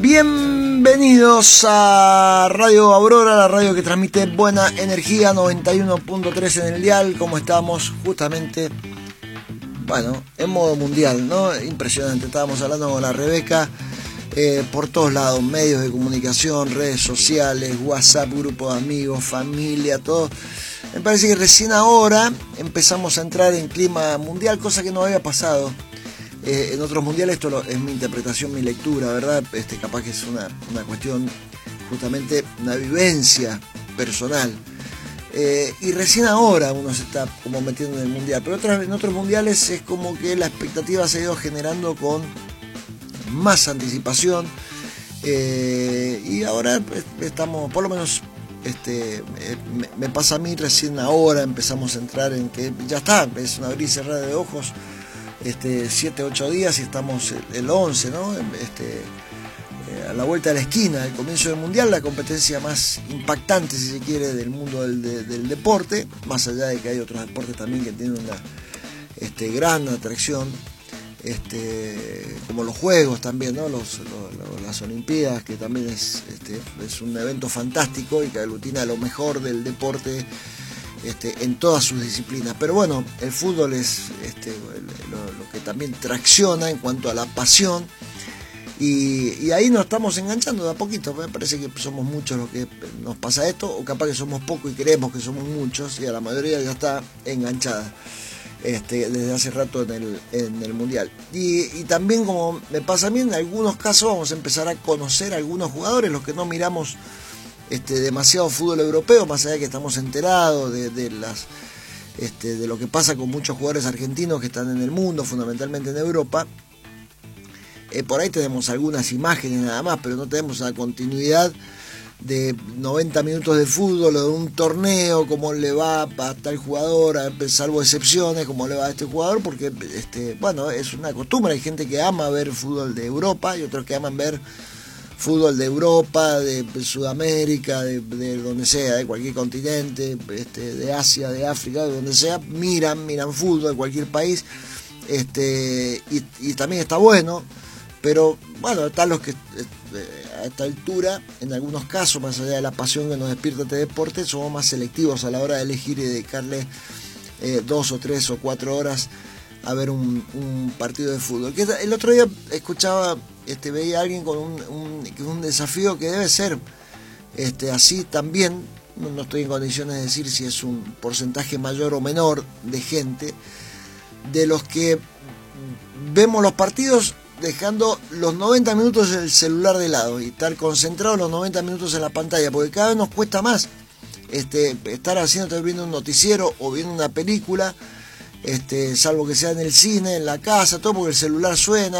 Bienvenidos a Radio Aurora, la radio que transmite buena energía, 91.3 en el dial. ¿Cómo estamos? Justamente, bueno, en modo mundial, ¿no? Impresionante. Estábamos hablando con la Rebeca, por todos lados, medios de comunicación, redes sociales, WhatsApp, grupo de amigos, familia, todo. Me parece que recién ahora empezamos a entrar en clima mundial, cosa que no había pasado en otros mundiales. Esto es mi interpretación, mi lectura, ¿verdad? Capaz que es una cuestión, justamente una vivencia personal. Y recién ahora uno se está como metiendo en el mundial. Pero en otros mundiales es como que la expectativa se ha ido generando con más anticipación. Y ahora estamos, por lo menos, me pasa a mí, recién ahora empezamos a entrar en que ya está, es una abrir y cerrar de ojos. 7, 8 días y estamos el 11, ¿no? A la vuelta de la esquina, el comienzo del mundial, la competencia más impactante, si se quiere, del mundo del deporte, más allá de que hay otros deportes también que tienen una gran atracción, como los juegos también, ¿no? Las Olimpiadas, que también es un evento fantástico y que aglutina lo mejor del deporte en todas sus disciplinas. Pero bueno, el fútbol es lo que también tracciona en cuanto a la pasión, y ahí nos estamos enganchando de a poquito. Me parece que somos muchos los que nos pasa esto, o capaz que somos pocos y creemos que somos muchos, y a la mayoría ya está enganchada desde hace rato en el mundial. Y también, como me pasa a mí, en algunos casos vamos a empezar a conocer a algunos jugadores, los que no miramos demasiado fútbol europeo, más allá de que estamos enterados de lo que pasa con muchos jugadores argentinos que están en el mundo, fundamentalmente en Europa. Por ahí tenemos algunas imágenes nada más, pero no tenemos una continuidad de 90 minutos de fútbol o de un torneo, cómo le va a tal jugador, salvo excepciones, cómo le va a este jugador, porque bueno, es una costumbre. Hay gente que ama ver fútbol de Europa y otros que aman ver fútbol de Europa, de Sudamérica, de donde sea, de cualquier continente, de Asia, de África, de donde sea, miran fútbol de cualquier país, y también está bueno. Pero bueno, están los que a esta altura, en algunos casos, más allá de la pasión que nos despierta este deporte, somos más selectivos a la hora de elegir y dedicarle 2 o 3 o 4 horas a ver un partido de fútbol. Que el otro día escuchaba, veía a alguien con un desafío que debe ser así también. No estoy en condiciones de decir si es un porcentaje mayor o menor de gente, de los que vemos los partidos dejando los 90 minutos el celular de lado y estar concentrado los 90 minutos en la pantalla, porque cada vez nos cuesta más estar viendo un noticiero o viendo una película, salvo que sea en el cine, en la casa, todo, porque el celular suena.